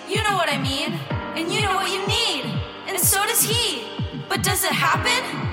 You know what I mean. And you know what you need. And so does he. But does it happen?